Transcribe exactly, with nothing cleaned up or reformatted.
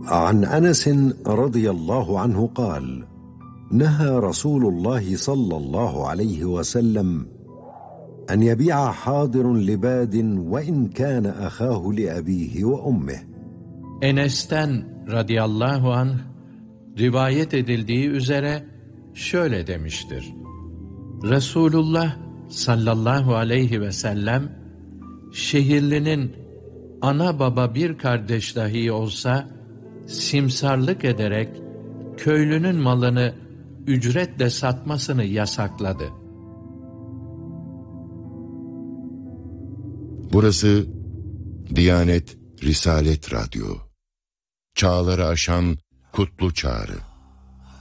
عن أنس رضي الله عنه قال: نهى رسول الله صلى الله عليه وسلم أن يبيع حاضر لباد وإن كان أخاه لأبيه وأمه. Enes'ten radıyallahu anh rivayet edildiği üzere şöyle demiştir: Resulullah sallallahu aleyhi ve sellem, şehirlinin ana baba bir kardeş dahi olsa simsarlık ederek köylünün malını ücretle satmasını yasakladı. Burası Diyanet Risalet Radyo. Çağları aşan kutlu çağrı.